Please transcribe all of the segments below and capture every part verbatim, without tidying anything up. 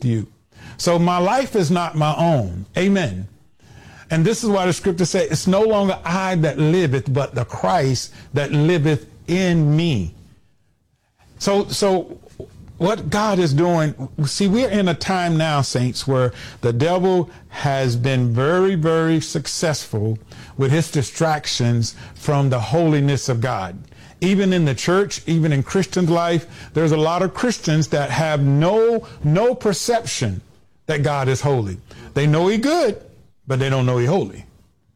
you. So my life is not my own. Amen. And this is why the scripture says, it's no longer I that liveth, but the Christ that liveth in me. So, so what God is doing, see, we're in a time now, saints, where the devil has been very, very successful with his distractions from the holiness of God. Even in the church, even in Christian life, there's a lot of Christians that have no, no perception that God is holy. They know He's good, but they don't know He's holy.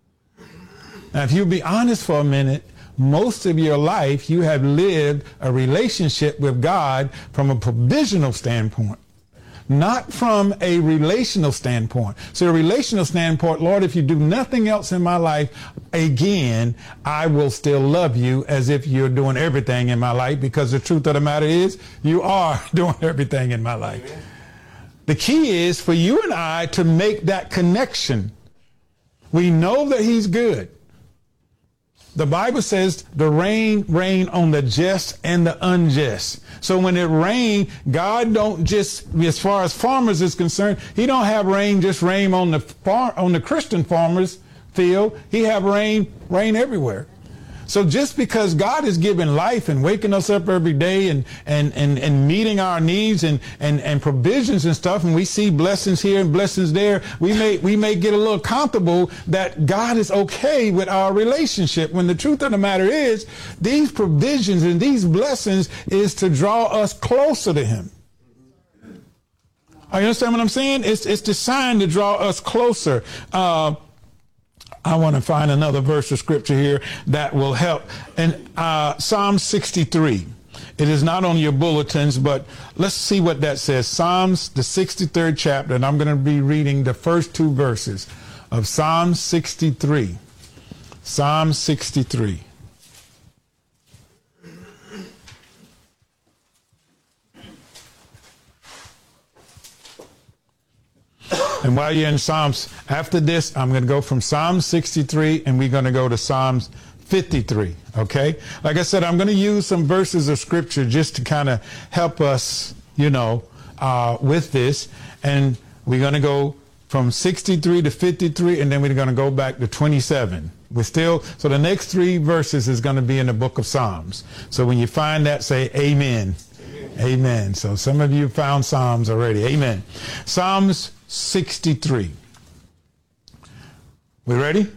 Now, if you be honest for a minute, most of your life you have lived a relationship with God from a provisional standpoint, not from a relational standpoint. So a relational standpoint, Lord, if you do nothing else in my life, again, I will still love you as if you're doing everything in my life, because the truth of the matter is you are doing everything in my life. Amen. The key is for you and I to make that connection. We know that He's good. The Bible says the rain rain on the just and the unjust. So when it rains, God don't just, as far as farmers is concerned, He don't have rain just rain on the far, on the Christian farmers field. He have rain rain everywhere. So just because God is giving life and waking us up every day and and and, and meeting our needs and, and and provisions and stuff, and we see blessings here and blessings there, we may we may get a little comfortable that God is okay with our relationship, when the truth of the matter is these provisions and these blessings is to draw us closer to Him. Are you understand what I'm saying? It's it's designed to draw us closer. Uh, I want to find another verse of scripture here that will help. And uh, Psalm sixty-three. It is not on your bulletins, but let's see what that says. Psalms, the sixty-third chapter, and I'm going to be reading the first two verses of Psalm sixty-three. Psalm sixty-three. And while you're in Psalms, after this, I'm going to go from Psalm sixty-three and we're going to go to Psalms fifty-three. Okay. Like I said, I'm going to use some verses of scripture just to kind of help us, you know, uh, with this. And we're going to go from sixty-three to fifty-three, and then we're going to go back to twenty-seven. We're still, so the next three verses is going to be in the book of Psalms. So when you find that, say amen. Amen. Amen. So some of you found Psalms already. Amen. Psalms sixty-three. We ready?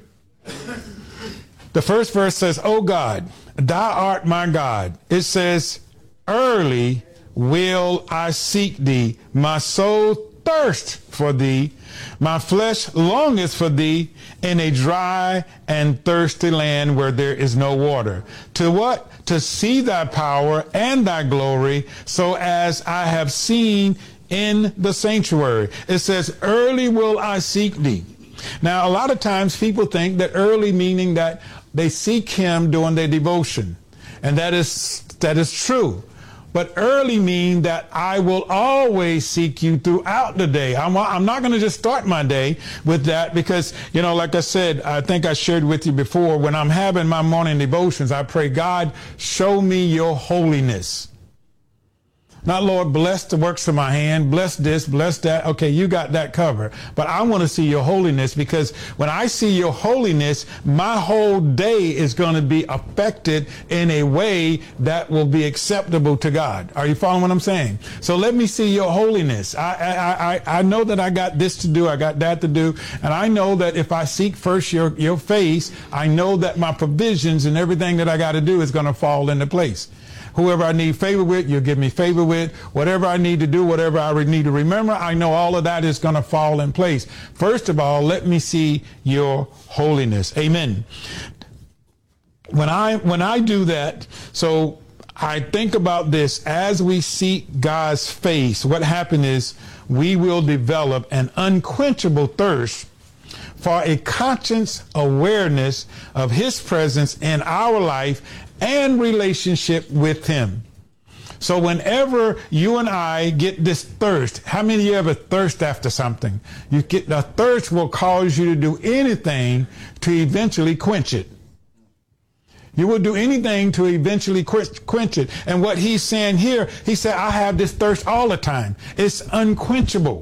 The first verse says, "O God, Thou art my God." It says, "Early will I seek Thee. My soul thirsts for Thee. My flesh longeth for Thee in a dry and thirsty land where there is no water. To what? To see Thy power and Thy glory, so as I have seen in the sanctuary." It says, "Early will I seek Thee." Now, a lot of times people think that early meaning that they seek Him during their devotion. And that is, that is true. But early mean that I will always seek You throughout the day. I'm, I'm not going to just start my day with that because, you know, like I said, I think I shared with you before, when I'm having my morning devotions, I pray, God, show me Your holiness. Not, Lord, bless the works of my hand, bless this, bless that. Okay, you got that covered. But I want to see Your holiness, because when I see Your holiness, my whole day is going to be affected in a way that will be acceptable to God. Are you following what I'm saying? So let me see Your holiness. I, I, I, I know that I got this to do, I got that to do. And I know that if I seek first your, your face, I know that my provisions and everything that I got to do is going to fall into place. Whoever I need favor with, You'll give me favor with. Whatever I need to do, whatever I need to remember, I know all of that is going to fall in place. First of all, let me see Your holiness. Amen. When I, when I do that, so I think about this, as we seek God's face, what happened is we will develop an unquenchable thirst for a conscious awareness of His presence in our life and relationship with Him. So whenever you and I get this thirst, how many of you ever thirst after something? You get the thirst will cause you to do anything to eventually quench it. You will do anything to eventually quench it. And what He's saying here, He said, I have this thirst all the time. It's unquenchable.